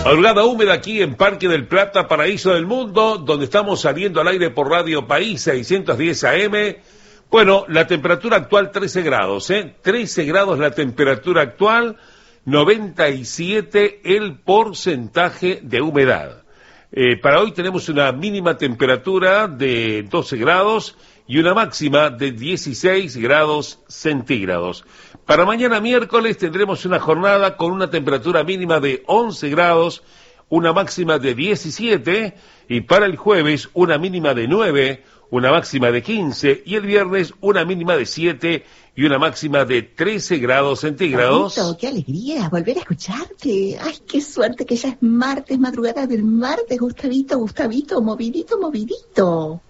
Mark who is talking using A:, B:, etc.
A: Madrugada húmeda aquí en Parque del Plata, paraíso del mundo, donde estamos saliendo al aire por Radio País 610 AM. Bueno, la temperatura actual 13 grados, 13 grados la temperatura actual, 97 el porcentaje de humedad. Para hoy tenemos una mínima temperatura de 12 grados y una máxima de 16 grados centígrados. Para mañana miércoles tendremos una jornada con una temperatura mínima de 11 grados, una máxima de 17, y para el jueves una mínima de 9, una máxima de 15, y el viernes una mínima de 7 y una máxima de 13 grados centígrados.
B: Pablito, qué alegría volver a escucharte. Ay, qué suerte que ya es martes, madrugada del martes, Gustavito, movidito.